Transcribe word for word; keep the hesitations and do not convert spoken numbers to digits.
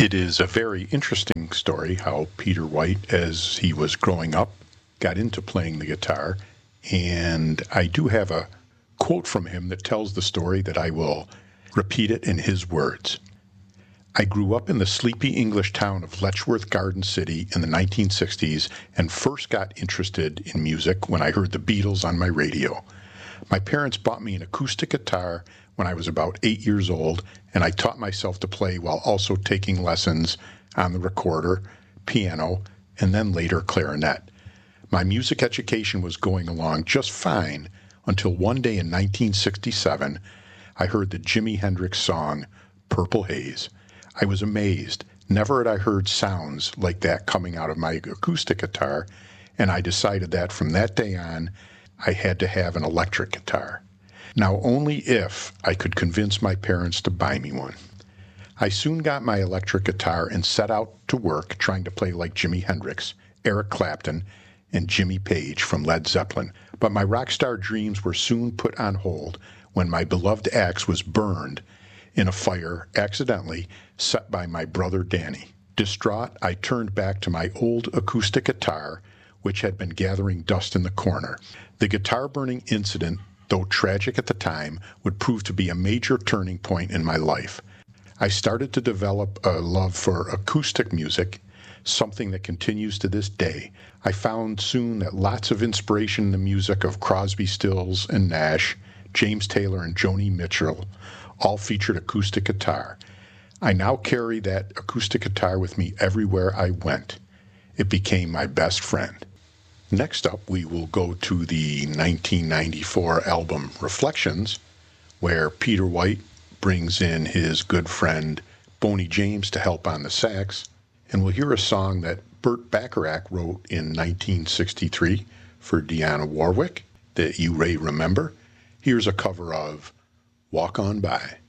It is a very interesting story how Peter White, as he was growing up, got into playing the guitar. And I do have a quote from him that tells the story that I will repeat it in his words. I grew up in the sleepy English town of Letchworth Garden City in the nineteen sixties and first got interested in music when I heard the Beatles on my radio. My parents bought me an acoustic guitar when I was about eight years old, and I taught myself to play while also taking lessons on the recorder, piano, and then later clarinet. My music education was going along just fine until one day in nineteen sixty-seven, I heard the Jimi Hendrix song, Purple Haze. I was amazed. Never had I heard sounds like that coming out of my acoustic guitar, and I decided that from that day on, I had to have an electric guitar. Now, only if I could convince my parents to buy me one. I soon got my electric guitar and set out to work trying to play like Jimi Hendrix, Eric Clapton, and Jimmy Page from Led Zeppelin. But my rock star dreams were soon put on hold when my beloved axe was burned in a fire accidentally set by my brother Danny. Distraught, I turned back to my old acoustic guitar, which had been gathering dust in the corner. The guitar burning incident, though tragic at the time, would prove to be a major turning point in my life. I started to develop a love for acoustic music, something that continues to this day. I found soon that lots of inspiration in the music of Crosby, Stills, and Nash, James Taylor, and Joni Mitchell all featured acoustic guitar. I now carry that acoustic guitar with me everywhere I went. It became my best friend. Next up, we will go to the nineteen ninety-four album Reflections, where Peter White brings in his good friend Boney James to help on the sax, and we'll hear a song that Burt Bacharach wrote in nineteen sixty-three for Dionne Warwick that you may remember. Here's a cover of Walk On By.